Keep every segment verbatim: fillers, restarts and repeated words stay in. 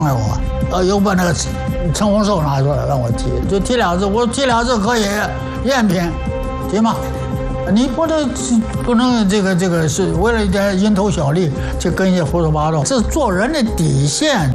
哎我，呃，又把那个陈洪寿拿出来让我提，就提两次，我提两次可以，赝品，提吗？你不能不能这个这个是为了一点蝇头小利去跟一些胡说八道，这是做人的底线。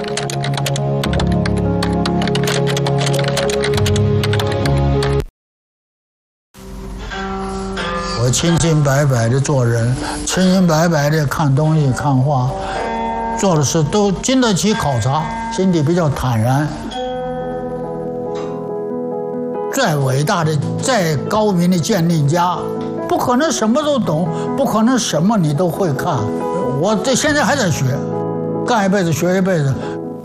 我清清白白的做人，清清白白的看东西看话，做的事都经得起考察，心底比较坦然。再伟大的、再高明的鉴定家，不可能什么都懂，不可能什么你都会看。我这现在还在学，干一辈子学一辈子。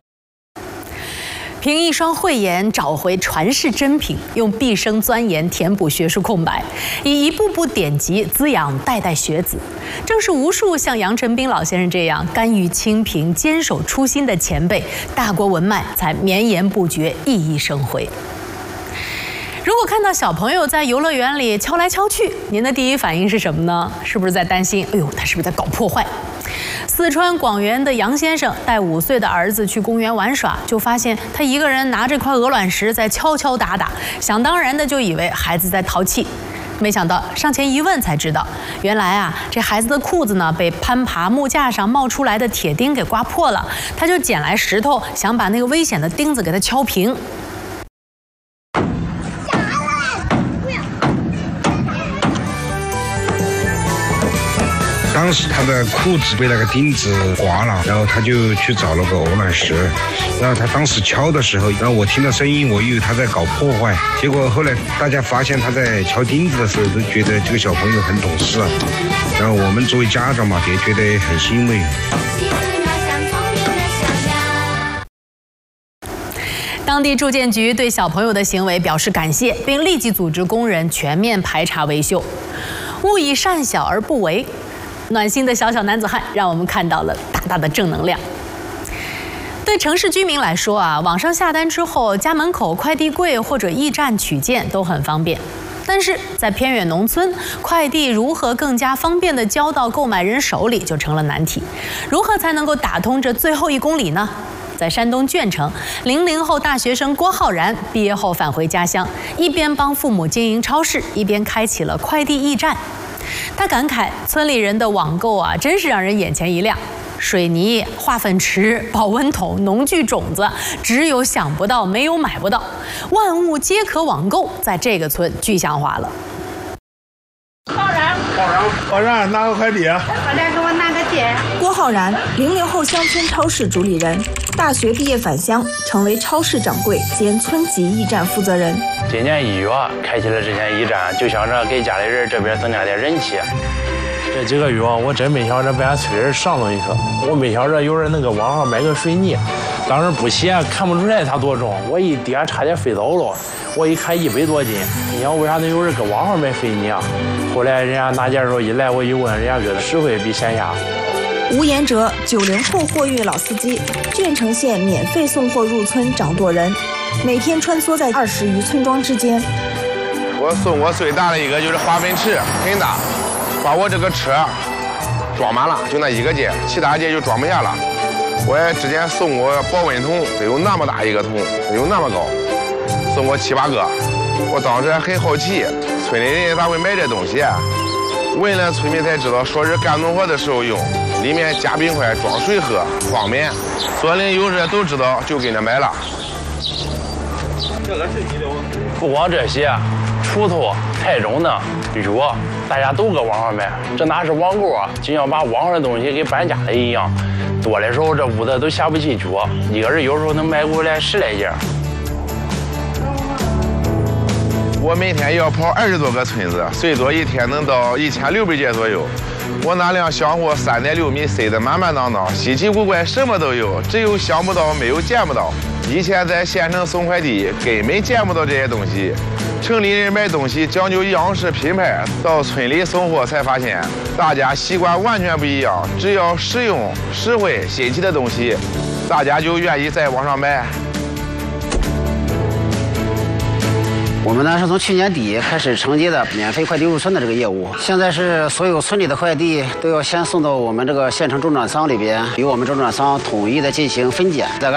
凭一双慧眼找回传世珍品，用毕生钻研填补学术空白，以一步步典籍滋养代代学子。正是无数像杨成斌老先生这样甘于清贫、坚守初心的前辈，大国文脉才绵延不绝、熠熠生辉。如果看到小朋友在游乐园里敲来敲去，您的第一反应是什么呢？是不是在担心？哎呦，他是不是在搞破坏？四川广元的杨先生带五岁的儿子去公园玩耍，就发现他一个人拿着块鹅卵石在敲敲打打，想当然的就以为孩子在淘气。没想到上前一问才知道，原来啊，这孩子的裤子呢被攀爬木架上冒出来的铁钉给刮破了，他就捡来石头想把那个危险的钉子给它敲平。 当时他的裤子被那个钉子刮了，然后他就去找了个鹅卵石，然后他当时敲的时候，然后我听到声音，我以为他在搞破坏，结果后来大家发现他在敲钉子的时候，都觉得这个小朋友很懂事啊，然后我们作为家长嘛，也觉得很欣慰。 当地住建局对小朋友的行为表示感谢，并立即组织工人全面排查维修。勿以善小而不为。暖心的小小男子汉让我们看到了大大的正能量。对城市居民来说啊，网上下单之后，家门口快递柜或者驿站取件都很方便。但是在偏远农村，快递如何更加方便地交到购买人手里就成了难题。如何才能够打通这最后一公里呢？在山东卷城，零零后大学生郭浩然毕业后返回家乡，一边帮父母经营超市，一边开启了快递驿站。他感慨，村里人的网购啊，真是让人眼前一亮。水泥、化粪池、保温桶、农具种子，只有想不到，没有买不到，万物皆可网购，在这个村具象化了。 浩然，浩然，浩然，拿个快递。 浩然，给我拿个件。郭浩然，零零后乡村超市主理人，大学毕业返乡，成为超市掌柜兼村级驿站负责人。 今年一月开启了这间驿站，就想着给家里人这边增加点人气。 这几个月我真没想着被俺村人上了一课，我没想着有人能搁网上买个水泥，当时不写看不出来它多重，我一掂差点飞走了。我一看一百多斤，你想为啥能有人搁网上买水泥啊？后来人家拿件时候一来，我一问，人家觉得实惠比线下。 吴延哲，九零后货运老司机，卷城县免费送货入村掌舵人，每天穿梭在二十余村庄之间。 我送过最大的一个就是化粪池，很大，把我这个车装满了，就那一个件，其他件就装不下了。我也之前送过保温桶，得有那么大一个桶，得有那么高，送过七八个。我当时还很好奇，村里人咋会买这东西？问了村民才知道，说是干农活的时候用，里面加冰块装水喝，方便。村里有人都知道，就跟着买了。 这个是一流。不光这些，锄头、台中的药，大家都搁网上买，这哪是网购啊？就像把网上的东西给搬家了一样。多的时候这屋子都下不进去，一个人有时候能买过来十来件。 我每天要跑二十多个村子，最多一天能到一千六百件左右。我那辆箱货三点六米，塞得满满当当，稀奇古怪什么都有，只有想不到，没有见不到。以前在县城送快递，根本见不到这些东西。城里人买东西讲究样式品牌，到村里送货才发现，大家习惯完全不一样。只要实用、实惠、新奇的东西，大家就愿意在网上买。 我们呢是从去年底开始承接的免费快递入村的这个业务，现在是所有村里的快递都要先送到我们这个县城中转仓里边，由我们中转仓统一的进行分拣。大概